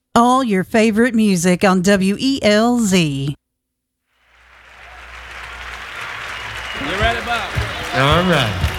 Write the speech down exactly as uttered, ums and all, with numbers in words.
All your favorite music on W E L Z. You ready, Bob? All right.